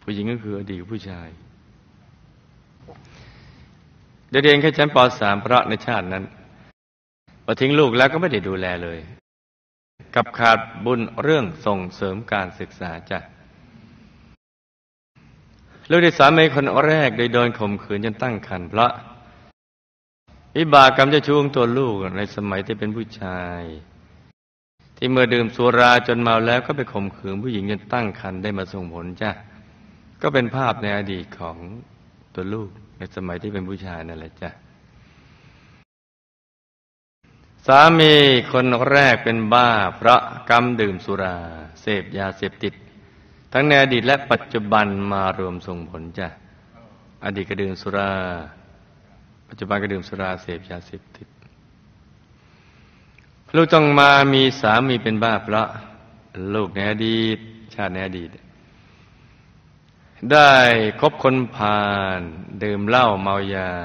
ผู้หญิงก็คืออดีตผู้ชายได้เรียนแค่ชั้นป .3 เพราะในชาตินั้นพอทิ้งลูกแล้วก็ไม่ได้ดูแลเลยกับขาดบุญเรื่องส่งเสริมการศึกษาจ้ะลูกได้สามีคนแรกโดนข่มขืนจนตั้งครรภ์เพราะวิบากกรรมเจ้าชู้ของตัวลูกในสมัยที่เป็นผู้ชายที่เมื่อดื่มสุราจนเมาแล้วก็ไปข่มขืนผู้หญิงจนตั้งครรภ์ได้มาส่งผลจ้ะก็เป็นภาพในอดีตของตัวลูกในสมัยที่เป็นผู้ชายนั่นแหละจ้ะสามีคนแรกเป็นบ้าเพราะกรรมดื่มสุราเสพยาเสพติดทั้งในอดีตและปัจจุบันมารวมส่งผลจ้ะอดีตก็ดื่มสุราปัจจุบันก็ดื่มสุราเสพยาเสพติดลูกต้องมามีสามีเป็นบ้าเพราะลูกในอดีตชาติในอดีตได้คบคนพาลดื่มเหล้าเมายา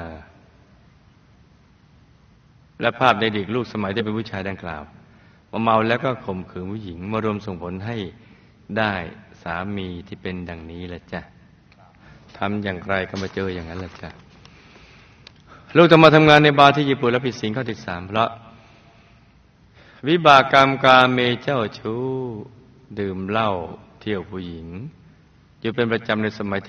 และภาพในอดีตลูกสมัยที่เป็นผู้ชายดังกล่าวว่าเมาแล้วก็ข่มขืนผู้หญิงมารวมส่งผลให้ได้สามีที่เป็นดังนี้แหละจ้ะทำอย่างไรก็มาเจออย่างนั้นแหละจ้ะลูกจะมาทำงานในบาร์ที่ญี่ปุ่นและผิดศีลข้อที่ 3เพราะวิบากกรรมกาเมเจ้าชู้ดื่มเหล้าเที่ยวผู้หญิงอยู่เป็นประจำในสมัยที่